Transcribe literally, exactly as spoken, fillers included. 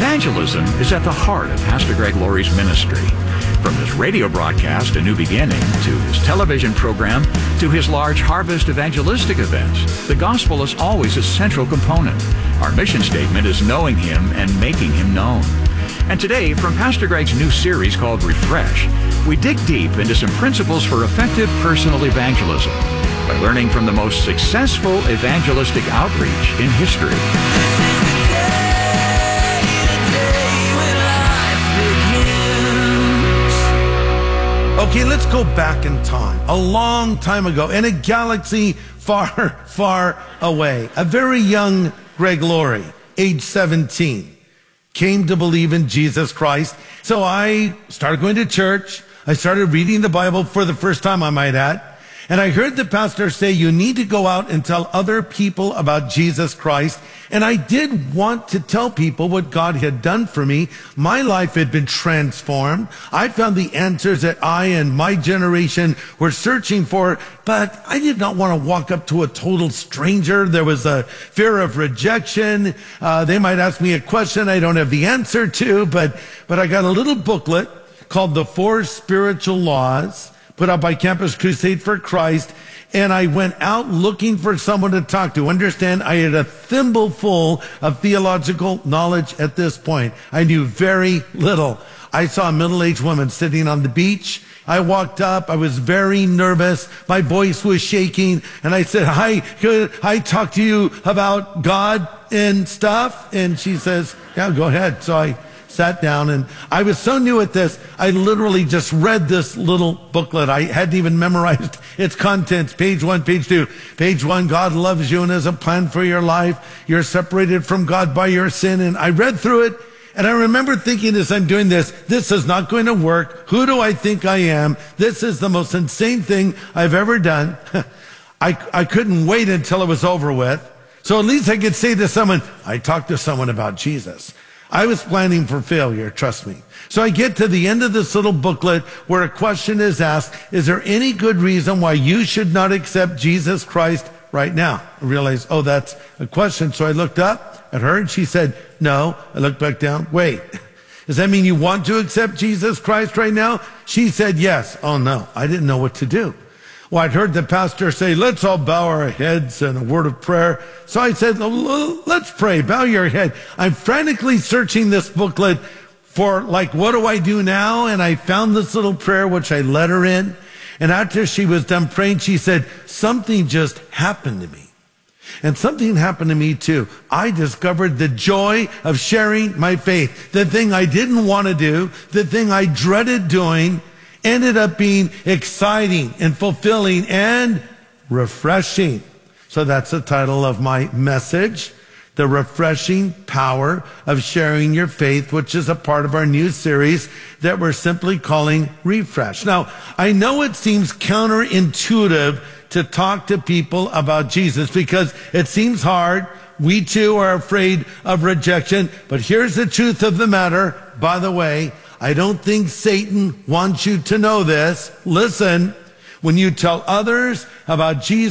Evangelism is at the heart of Pastor Greg Laurie's ministry. From his radio broadcast, A New Beginning, to his television program, to his large harvest evangelistic events, the gospel is always a central component. Our mission statement is knowing him and making him known. And today, from Pastor Greg's new series called Refresh, we dig deep into some principles for effective personal evangelism by learning from the most successful evangelistic outreach in history. Okay, let's go back in time, a long time ago, in a galaxy far, far away. A very young Greg Laurie, age seventeen, came to believe in Jesus Christ. So I started going to church. I started reading the Bible for the first time, I might add. And I heard the pastor say, you need to go out and tell other people about Jesus Christ. And I did want to tell people what God had done for me. My life had been transformed. I found the answers that I and my generation were searching for, but I did not want to walk up to a total stranger. There was a fear of rejection. Uh, they might ask me a question I don't have the answer to, but, but I got a little booklet called The Four Spiritual Laws, put out by Campus Crusade for Christ, and I went out looking for someone to talk to. Understand, I had a thimbleful of theological knowledge at this point. I knew very little. I saw a middle-aged woman sitting on the beach. I walked up. I was very nervous. My voice was shaking, and I said, hi, could I talk to you about God and stuff? And she says, yeah, go ahead. So I sat down, and I was so new at this, I literally just read this little booklet. I hadn't even memorized its contents. Page one, page two. Page one, God loves you and has a plan for your life. You're separated from God by your sin. And I read through it, and I remember thinking as I'm doing this, this is not going to work. Who do I think I am? This is the most insane thing I've ever done. I, I couldn't wait until it was over with. So at least I could say to someone, I talked to someone about Jesus. I was planning for failure, trust me. So I get to the end of this little booklet where a question is asked, is there any good reason why you should not accept Jesus Christ right now? I realized, oh, that's a question. So I looked up at her and she said, no. I looked back down. Wait, does that mean you want to accept Jesus Christ right now? She said, yes. Oh, no, I didn't know what to do. Well, I'd heard the pastor say, let's all bow our heads in a word of prayer. So I said, let's pray, bow your head. I'm frantically searching this booklet for, like, what do I do now? And I found this little prayer, which I led her in. And after she was done praying, she said, something just happened to me. And something happened to me too. I discovered the joy of sharing my faith. The thing I didn't want to do, the thing I dreaded doing, ended up being exciting and fulfilling and refreshing. So that's the title of my message, The Refreshing Power of Sharing Your Faith, which is a part of our new series that we're simply calling Refresh. Now, I know it seems counterintuitive to talk to people about Jesus because it seems hard. We too are afraid of rejection. But here's the truth of the matter. By the way, I don't think Satan wants you to know this. Listen, when you tell others about Jesus,